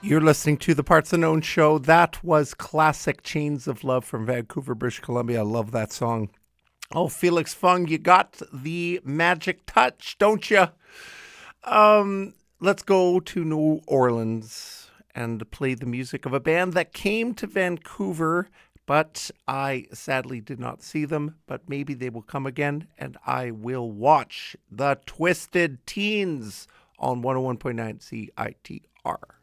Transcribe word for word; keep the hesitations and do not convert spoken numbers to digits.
You're listening to the Parts Unknown show. That was classic Chains of Love from Vancouver, British Columbia. I love that song. Oh, Felix Fung, you got the magic touch, don't you? Um, let's go to New Orleans and play the music of a band that came to Vancouver, but I sadly did not see them, but maybe they will come again, and I will watch the Twisted Teens on one oh one point nine C I T R.